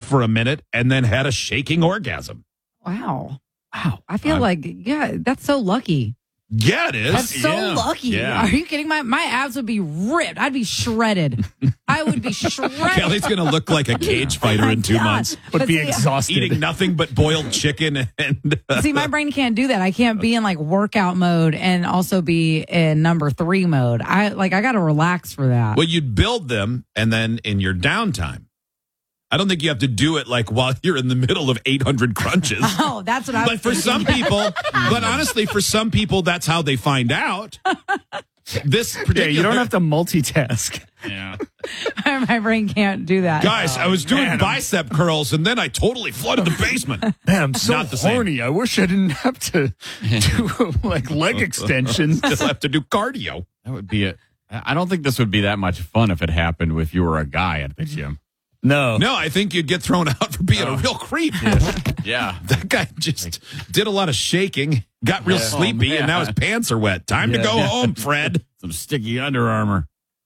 for a minute and then had a shaking orgasm. Wow. I feel like, that's so lucky. Yeah, it is. That's so lucky. Yeah. Are you kidding? My abs would be ripped. I'd be shredded. I would be shredded. Kelly's going to look like a cage fighter in 2 months. But be exhausted. Eating nothing but boiled chicken. And See, my brain can't do that. I can't be in like workout mode and also be in number 3 mode. I got to relax for that. Well, you'd build them and then in your downtime. I don't think you have to do it like while you're in the middle of 800 crunches. Oh, that's what I was But for some people, but honestly, for some people, that's how they find out. This particular, you don't have to multitask. Yeah. My brain can't do that. Guys, I was doing bicep curls and then I totally flooded the basement. Man, I'm so Not the same. horny. I wish I didn't have to do like leg extensions. Just have to do cardio. That would be I don't think this would be that much fun if it happened if you were a guy at the gym. No, I think you'd get thrown out for being a real creep. Yeah. That guy just did a lot of shaking, got real sleepy, and now his pants are wet. Time to go home, Fred. Some sticky Under Armour.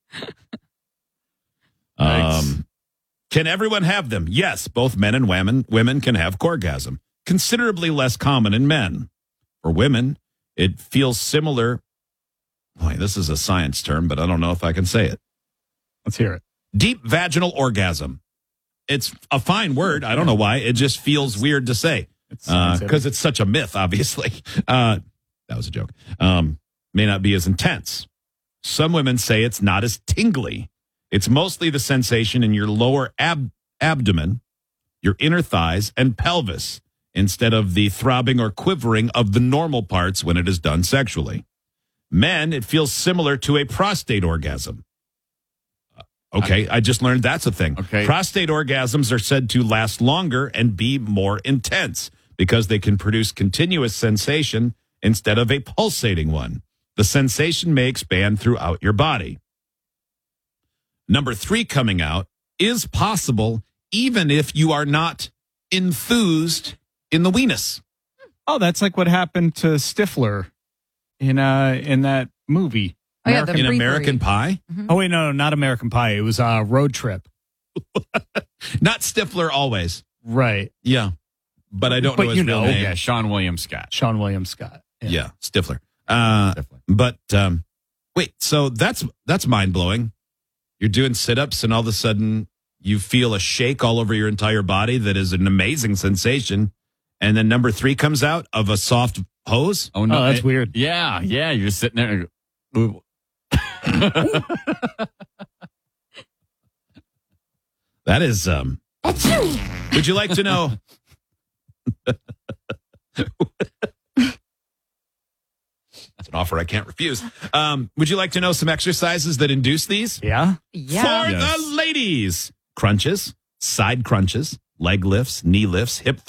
Can everyone have them? Yes, both men and women can have corgasm. Considerably less common in men. For women, it feels similar. Boy, this is a science term, but I don't know if I can say it. Let's hear it. Deep vaginal orgasm. It's a fine word. I don't know why. It just feels weird to say because it's such a myth, obviously. That was a joke. May not be as intense. Some women say it's not as tingly. It's mostly the sensation in your lower abdomen, your inner thighs, and pelvis, instead of the throbbing or quivering of the normal parts when it is done sexually. Men, it feels similar to a prostate orgasm. Okay, I just learned that's a thing. Okay. Prostate orgasms are said to last longer and be more intense because they can produce continuous sensation instead of a pulsating one. The sensation may expand throughout your body. Number 3 coming out is possible even if you are not enthused in the weenus. Oh, that's like what happened to Stifler in that movie. Oh, yeah, In American Pie? Mm-hmm. Oh, wait, no, not American Pie. It was Road Trip. Not Stifler always. Right. Yeah. But I don't know his real name. Yeah, Sean William Scott. Sean William Scott. Yeah, Stifler. But wait, so that's mind-blowing. You're doing sit-ups and all of a sudden you feel a shake all over your entire body that is an amazing sensation. And then number 3 comes out of a soft hose. Oh, no. that's weird. Yeah, you're sitting there. Ooh. That is, would you like to know? That's an offer I can't refuse. Would you like to know some exercises that induce these? Yeah? Yeah. For the ladies, crunches, side crunches, leg lifts, knee lifts, hip